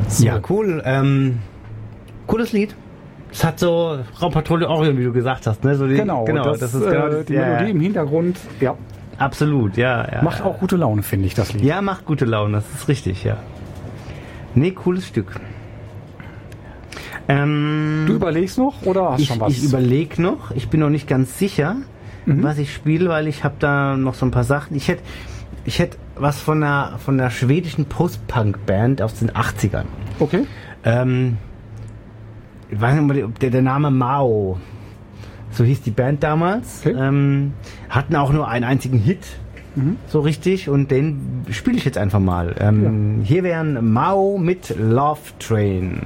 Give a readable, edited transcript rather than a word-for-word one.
So. Ja, cool. Cooles Lied. Es hat so Raumpatrouille Orion, wie du gesagt hast. Ne? So Genau, das ist genau die Melodie im Hintergrund, ja. Absolut, ja. Macht auch gute Laune, finde ich, das Lied. Ja, macht gute Laune, das ist richtig, ja. Nee, cooles Stück. Du überlegst noch oder hast schon was? Ich überlege noch. Ich bin noch nicht ganz sicher, was ich spiele, weil ich habe da noch so ein paar Sachen. Ich hätte was von einer schwedischen Post-Punk-Band aus den 80ern. Okay. Ich weiß nicht, ob der Name Mao, so hieß die Band damals, Okay. hatten auch nur einen einzigen Hit, so richtig, und den spiele ich jetzt einfach mal. Hier wären Mao mit Love Train.